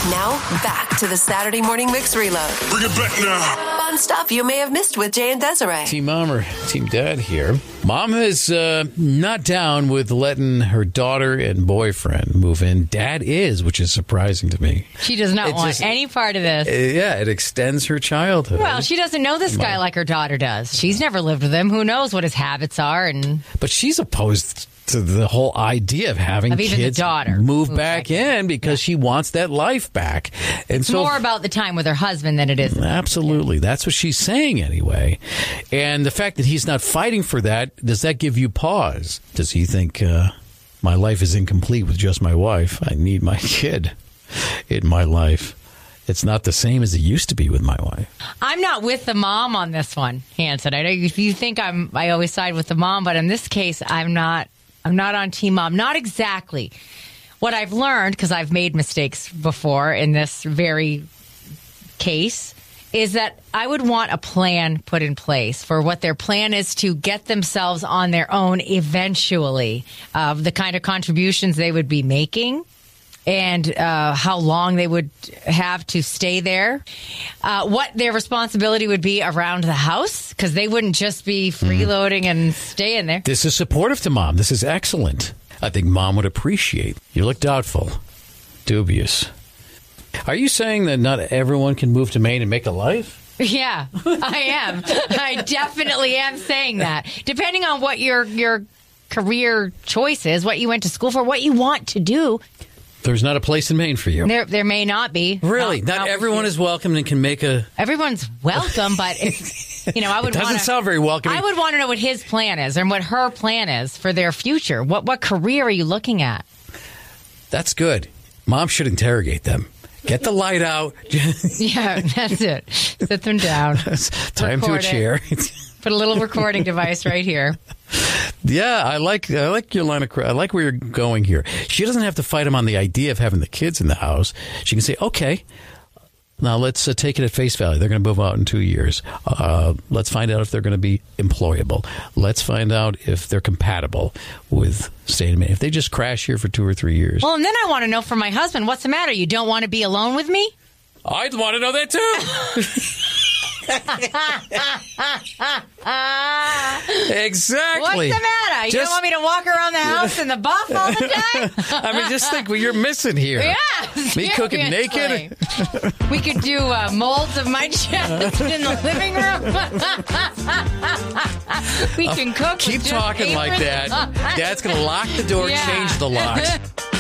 Now, back to the Saturday Morning Mix Reload. Bring it back now. Fun stuff you may have missed with Jay and Desiree. Team Mom or Team Dad here. Mom is not down with letting her daughter and boyfriend move in. Dad is, which is surprising to me. She does not want any part of this. It extends her childhood. Well, she doesn't know this guy like her daughter does. She's never lived with him. Who knows what his habits are? But she's opposed to the whole idea of having even kids the daughter move back in because she wants that life back. And it's so more about the time with her husband than it is. Absolutely. That's what she's saying anyway. And the fact that he's not fighting for that, does that give you pause? Does he think my life is incomplete with just my wife? I need my kid in my life. It's not the same as it used to be with my wife. I'm not with the mom on this one, Hanson. I know you think I always side with the mom, but in this case, I'm not on Team Mom. Not exactly. What I've learned, because I've made mistakes before in this very case, is that I would want a plan put in place for what their plan is to get themselves on their own eventually, of the kind of contributions they would be making and how long they would have to stay there, what their responsibility would be around the house, because they wouldn't just be freeloading and staying there. This is supportive to Mom. This is excellent. I think Mom would appreciate. You look doubtful, dubious. Are you saying that not everyone can move to Maine and make a life? Yeah, I am. I definitely am saying that. Depending on what your career choice is, what you went to school for, what you want to do. There's not a place in Maine for you. There may not be. Really? Not everyone is welcome and can make a... Everyone's welcome, but it's, I would. It doesn't sound very welcoming. I would want to know what his plan is and what her plan is for their future. What career are you looking at? That's good. Mom should interrogate them. Get the light out. Yeah, that's it. Sit them down. Time to a chair. Put a little recording device right here. Yeah, I like your line of. I like where you're going here. She doesn't have to fight him on the idea of having the kids in the house. She can say, "Okay, now let's take it at face value. They're going to move out in 2 years. Let's find out if they're going to be employable. Let's find out if they're compatible with staying in Maine. If they just crash here for 2 or 3 years." Well, and then I want to know from my husband, what's the matter? You don't want to be alone with me? I'd want to know that too. Exactly. What's the matter? You don't want me to walk around the house in the buff all the time? I mean, just think what you're missing here. Yeah. Me cooking naked. We could do molds of my chest in the living room. We can cook. Keep talking like that. Dad's going to lock the door, change the locks.